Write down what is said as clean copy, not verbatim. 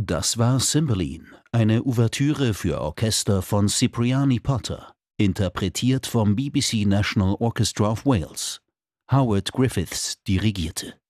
Das war Cymbeline, eine Ouvertüre für Orchester von Cipriani Potter, interpretiert vom BBC National Orchestra of Wales. Howard Griffiths dirigierte.